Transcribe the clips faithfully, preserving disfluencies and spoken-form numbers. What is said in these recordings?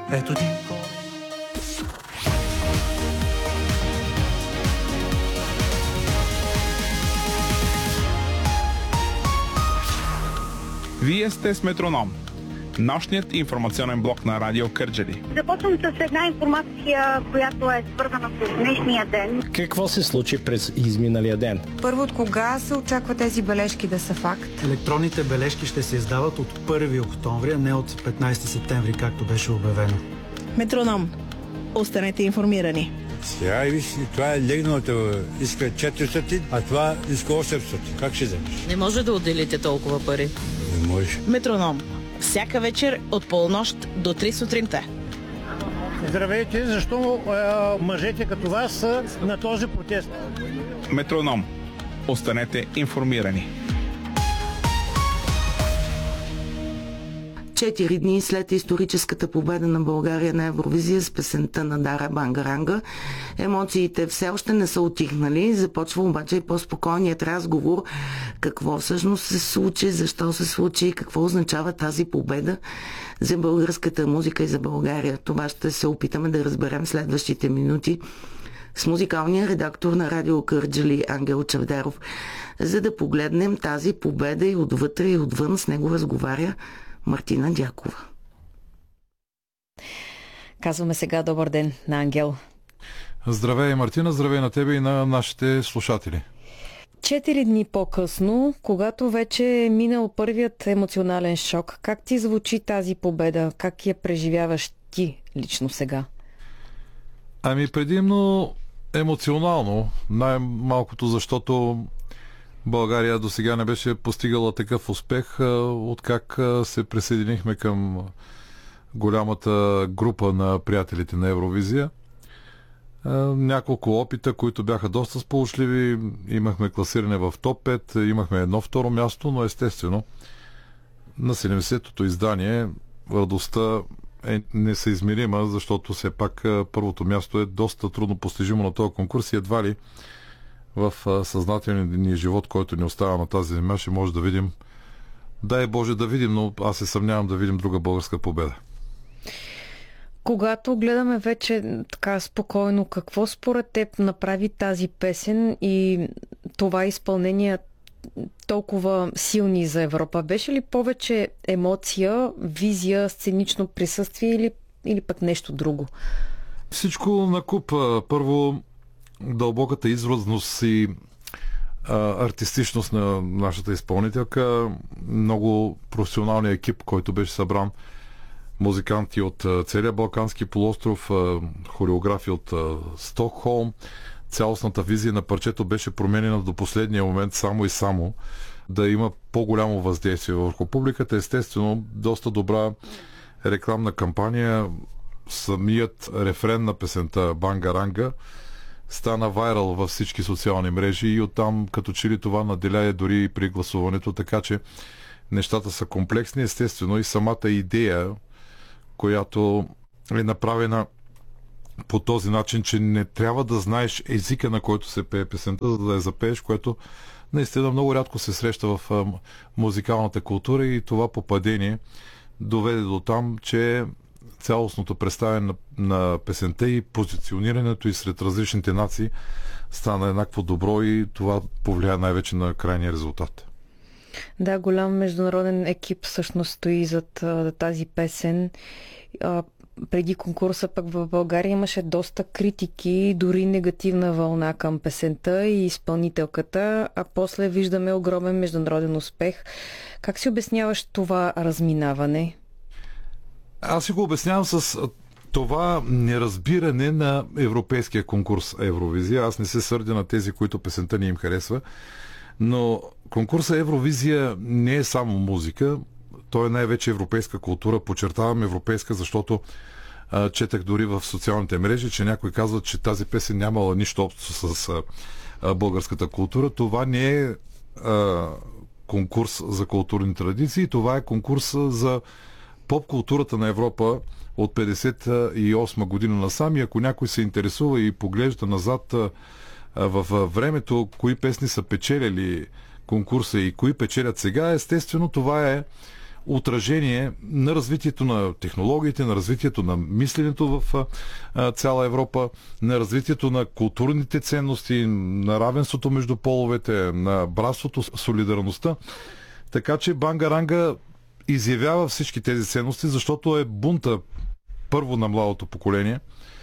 Ето ти. Вие сте с Метроном, нощният информационен блок на Радио Кърджали. Започвам с една информация, която е свързана с днешния ден. Какво се случи през изминалия ден? Първо, от кога се очаква тези бележки да са факт? Електронните бележки ще се издават от първи октомври, а не от петнайсети септември, както беше обявено. Метроном. Останете информирани. Сега и виж, това е легналото. Иска четиристотин, а това иска осемстотин. Как ще вземеш? Не може да отделите толкова пари. Не може. Метроном. Всяка вечер от полунощ до три сутринта. Здравейте, защо е, мъжете като вас са на този протест? Метроном. Останете информирани. Четири дни след историческата победа на България на Евровизия с песента на Дара Бангаранга, емоциите все още не са утихнали. Започва обаче и по-спокойният разговор. Какво всъщност се случи, защо се случи и какво означава тази победа за българската музика и за България. Това ще се опитаме да разберем следващите минути с музикалния редактор на Радио Кърджали Ангел Чавдаров. За да погледнем тази победа и отвътре и отвън, с него разговаря Мартина Дякова. Казваме сега добър ден на Ангел. Здравей, Мартина, здравей на тебе и на нашите слушатели. Четири дни по-късно, когато вече е минал първият емоционален шок, как ти звучи тази победа? Как я преживяваш ти лично сега? Ами предимно емоционално, най-малкото защото България до сега не беше постигала такъв успех, откак се присъединихме към голямата група на приятелите на Евровизия. Няколко опита, които бяха доста сполучливи. Имахме класиране в топ пет, имахме едно второ място, но естествено на седемдесетото издание радостта е несъизмерима, защото все пак първото място е доста трудно постижимо на този конкурс и едва ли в съзнателния живот, който ни остава на тази земя, ще може да видим, дай Боже да видим, но аз се съмнявам да видим друга българска победа. Когато гледаме вече така спокойно, какво според теб направи тази песен и това изпълнение толкова силни за Европа? Беше ли повече емоция, визия, сценично присъствие или, или пък нещо друго? Всичко накуп. Първо, дълбоката изразност и а, артистичност на нашата изпълнителка, много професионалния екип, който беше събран, музиканти от а, целия Балкански полуостров, а, хореографи от а, Стокхолм. Цялостната визия на парчето беше променена до последния момент само и само да има по-голямо въздействие върху публиката. Естествено, доста добра рекламна кампания. Самият рефрен на песента Бангаранга стана вайрал във всички социални мрежи и оттам като че ли това наделяе дори и при гласуването, така че нещата са комплексни. Естествено и самата идея, която е направена по този начин, че не трябва да знаеш езика, на който се пее песента, за да я запееш, което наистина много рядко се среща в музикалната култура и това попадение доведе до там, че цялостното представяне на, на песента и позиционирането и сред различните нации стана еднакво добро и това повлия най-вече на крайния резултат. Да, голям международен екип всъщност стои зад а, тази песен. А, преди конкурса пък в България имаше доста критики, дори негативна вълна към песента и изпълнителката, а после виждаме огромен международен успех. Как си обясняваш това разминаване? Аз си го обяснявам с това неразбиране на европейския конкурс Евровизия. Аз не се сърдя на тези, които песента не им харесва, но конкурса Евровизия не е само музика, той е най-вече европейска култура. Подчертавам европейска, защото а, четах дори в социалните мрежи, че някой казва, че тази песен нямала нищо общо с а, а, българската култура. Това не е а, конкурс за културни традиции, това е конкурс за поп-културата на Европа от петдесет и осма година насам и ако някой се интересува и поглежда назад в времето, кои песни са печелили конкурса и кои печелят сега, естествено това е отражение на развитието на технологиите, на развитието на мисленето в а, цяла Европа, на развитието на културните ценности, на равенството между половете, на братството, солидарността. Така че Бангаранга изявява всички тези ценности, защото е бунта първо на младото поколение,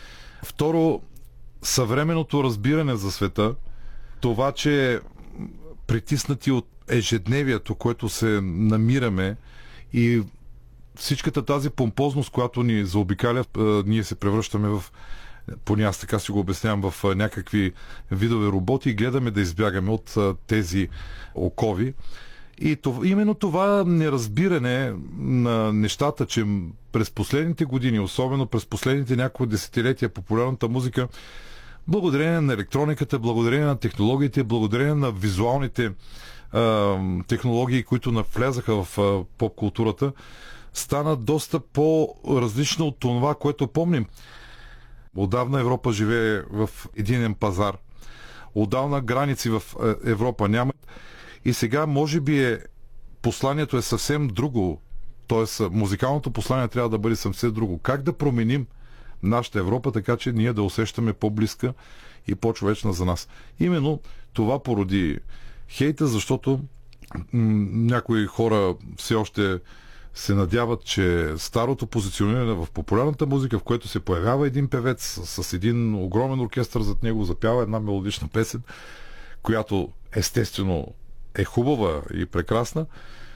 второ съвременното разбиране за света, това, че притиснати от ежедневието, което се намираме и всичката тази помпозност, която ни заобикаля, ние се превръщаме в, поне аз така си го обяснявам, в някакви видове роботи и гледаме да избягаме от тези окови. И това, именно това неразбиране на нещата, че през последните години, особено през последните няколко десетилетия, популярната музика, благодарение на електрониката, благодарение на технологиите, благодарение на визуалните а, технологии, които навлязаха в а, поп-културата, стана доста по-различна от това, което помним. Отдавна Европа живее в единен пазар. Отдавна граници в Европа няма. И сега, може би, е, посланието е съвсем друго. Тоест, музикалното послание трябва да бъде съвсем друго. Как да променим нашата Европа, така че ние да усещаме по-близка и по-човечна за нас. Именно това породи хейта, защото м- някои хора все още се надяват, че старото позициониране в популярната музика, в което се появява един певец с, с един огромен оркестър зад него, запява една мелодична песен, която естествено е хубава и прекрасна,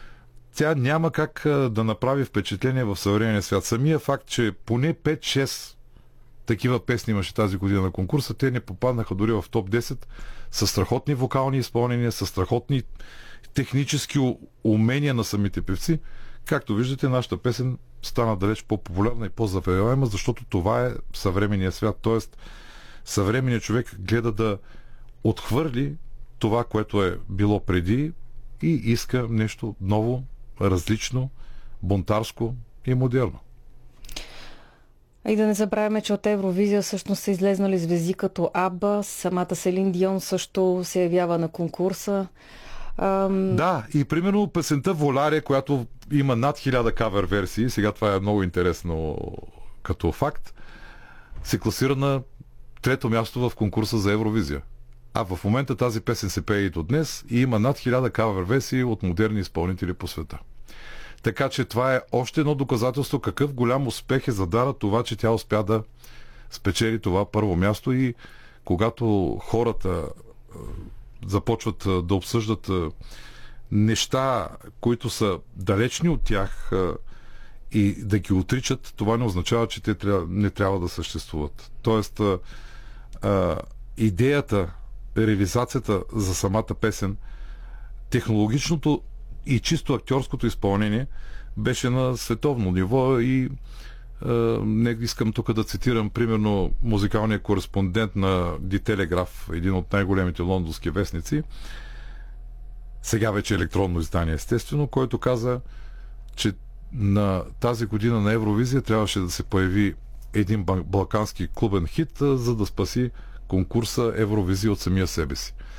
тя няма как да направи впечатление в съвременния свят. Самия факт, че поне пет-шест такива песни имаше тази година на конкурса, те не попаднаха дори в топ десет, с страхотни вокални изпълнения, с страхотни технически умения на самите певци. Както виждате, нашата песен стана далеч по-популярна и по-завоеваема, защото това е съвременния свят. Тоест, съвременният човек гледа да отхвърли това, което е било преди и иска нещо ново, различно, бунтарско и модерно. И да не забравяме, че от Евровизия всъщност са излезнали звезди като Аба, самата Селин Дион също се явява на конкурса. Ам... Да, и примерно песента Воларе, която има над хиляда кавер версии, сега това е много интересно като факт, се класира на трето място в конкурса за Евровизия. А в момента тази песен се пее и до днес и има над хиляда кавер версии от модерни изпълнители по света. Така че това е още едно доказателство какъв голям успех е задара това, че тя успя да спечели това първо място и когато хората започват да обсъждат неща, които са далечни от тях и да ги отричат, това не означава, че те не трябва да съществуват. Тоест, идеята, реализацията за самата песен, технологичното и чисто актьорското изпълнение беше на световно ниво и е, не искам тук да цитирам примерно музикалния кореспондент на Die Telegraph, един от най-големите лондонски вестници, сега вече електронно издание естествено, който каза, че на тази година на Евровизия трябваше да се появи един балкански клубен хит, за да спаси конкурса Евровизия от самия себе си.